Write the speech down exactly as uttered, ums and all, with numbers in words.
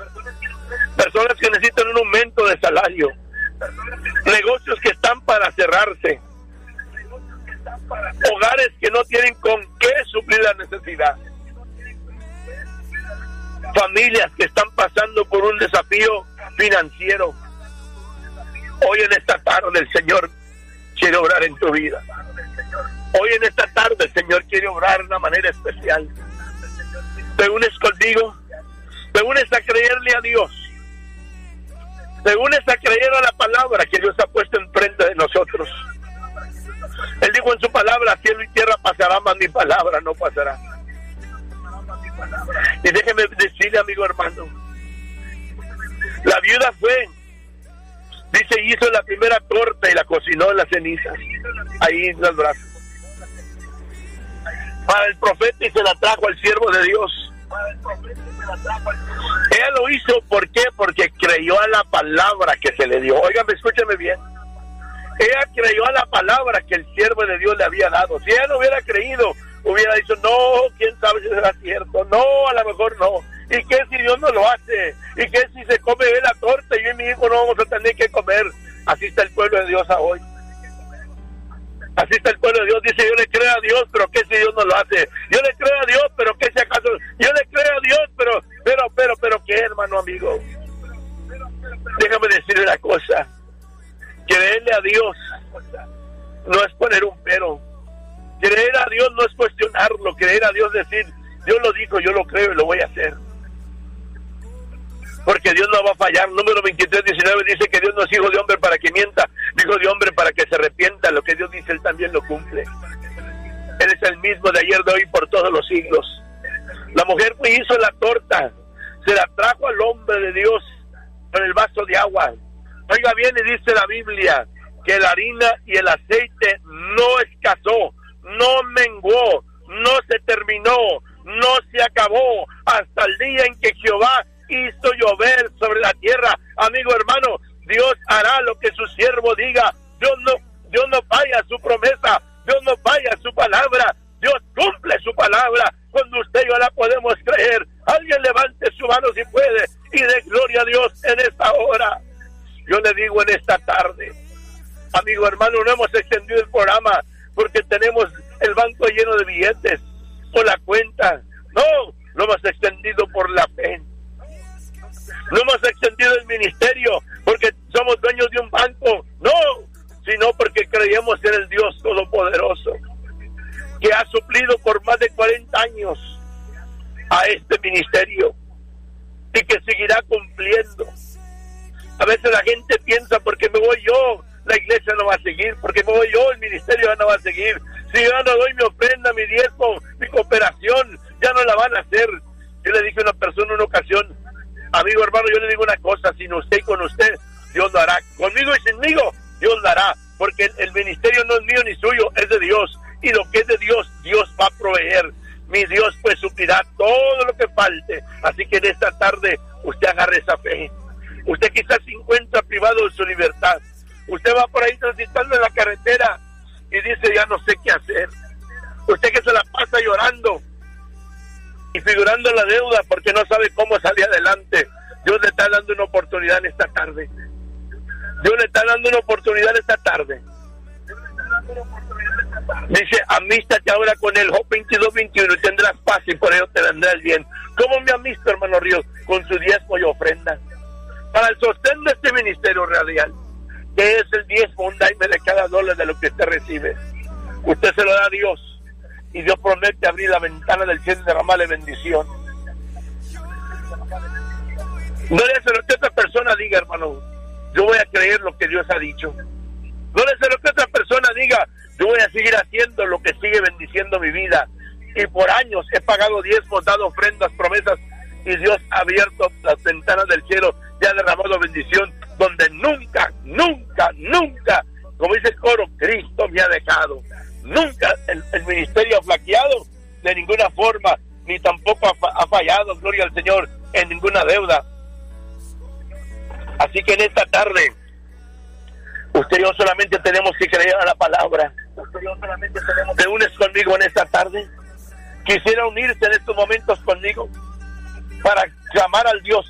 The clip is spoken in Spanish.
Personas que necesitan un aumento de salario. Negocios que están para cerrarse. Hogares que no tienen con qué suplir la necesidad. Familias que están pasando por un desafío financiero. Hoy en esta tarde el Señor quiere obrar en tu vida. Hoy en esta tarde el Señor quiere obrar de una manera especial. Te unes conmigo, te unes a creerle a Dios, te unes a creer a la palabra que Dios ha puesto enfrente de nosotros. Él dijo en su palabra: cielo y tierra pasará, mas mi palabra no pasará. Y déjeme decirle, amigo hermano, la viuda fue, dice, hizo la primera torta y la cocinó en las cenizas, ahí en los brazos, para el profeta, y se la trajo al siervo de Dios. Ella lo hizo, ¿por qué? Porque creyó a la palabra que se le dio. Óigame, escúcheme bien. Ella creyó a la palabra que el siervo de Dios le había dado. Si ella no hubiera creído, hubiera dicho: no, quién sabe si será cierto, no, a lo mejor no. ¿Y qué si Dios no lo hace? ¿Y qué si se come la torta y yo y mi hijo no vamos a tener que comer? Así está el pueblo de Dios hoy. Así está el pueblo de Dios. Dice: yo le creo a Dios, pero ¿qué si Dios no lo hace? Yo le creo a Dios, pero ¿qué si acaso? Yo le creo a Dios, pero, pero, pero, pero ¿qué, hermano, amigo? Déjame decirle una cosa. Creerle a Dios no es poner un pero. Creer a Dios no es cuestionarlo. Creer a Dios es decir: Dios lo dijo, yo lo creo y lo voy a hacer. Porque Dios no va a fallar. Número veintitrés, diecinueve dice que Dios no es hijo de hombre para que mienta, hijo de hombre para que se arrepienta. Lo que Dios dice, Él también lo cumple. Él es el mismo de ayer, de hoy, por todos los siglos. La mujer pues hizo la torta, se la trajo al hombre de Dios con el vaso de agua. Oiga bien, y dice la Biblia que la harina y el aceite no escasó, no menguó, no se terminó, no se acabó, hasta el día en que Jehová hizo llover sobre la tierra. Amigo hermano, Dios hará lo que su siervo diga. Dios no, Dios no falla a su promesa, Dios no falla a su palabra, Dios cumple su palabra. Cuando usted y yo la podemos creer, alguien levante su mano si puede y dé gloria a Dios en esta hora. Yo le digo en esta tarde, amigo hermano, no hemos extendido el programa porque tenemos el banco lleno de billetes o la cuenta. No, lo hemos extendido por la fe. No hemos extendido el ministerio porque somos dueños de un banco, no, sino porque creemos en el Dios Todopoderoso, que ha suplido por más de cuarenta años a este ministerio y que seguirá cumpliendo. A veces la gente piensa: porque me voy yo, la iglesia no va a seguir, porque me voy yo, el ministerio ya no va a seguir. Si yo no doy mi ofrenda, mi diezmo, mi cooperación, ya no la van a hacer. Yo le dije a una persona en una ocasión: amigo hermano, yo le digo una cosa, sin usted y con usted, Dios lo hará. Conmigo y sinmigo, Dios lo hará, porque el, el ministerio no es mío ni suyo, es de Dios. Y lo que es de Dios, Dios va a proveer. Mi Dios pues suplirá todo lo que falte. Así que en esta tarde usted agarre esa fe. Usted quizás se encuentra privado de su libertad. Usted va por ahí transitando en la carretera y dice: ya no sé qué hacer. Usted que se la pasa llorando y figurando la deuda porque no sabe cómo salir adelante. Dios le está dando una oportunidad en esta tarde. Dios le está dando una oportunidad en esta tarde. Dice: amístate ahora con él, Job veintidós, veintiuno, y tendrás paz y por ello te vendrá el bien. ¿Cómo me amisto, hermano Ríos? Con su diezmo y ofrenda para el sostén de este ministerio radial, que es el diezmo, un daime de cada dólar de lo que usted recibe. Usted se lo da a Dios y Dios promete abrir la ventana del cielo y derramarle bendición. No le hace lo que otra persona diga, hermano. Yo voy a creer lo que Dios ha dicho. No le hace lo que otra persona diga. Yo voy a seguir haciendo lo que sigue bendiciendo mi vida. Y por años he pagado diezmos, dado ofrendas, promesas, y Dios ha abierto las ventanas del cielo y ha derramado bendición donde nunca, nunca, nunca, como dice el coro, Cristo me ha dejado. Nunca el, el ministerio ha flaqueado de ninguna forma, ni tampoco ha, ha fallado, gloria al Señor, en ninguna deuda. Así que en esta tarde, usted y yo solamente tenemos que creer a la palabra. Usted y yo solamente tenemos... ¿Te unes conmigo en esta tarde? Quisiera unirse en estos momentos conmigo para clamar al Dios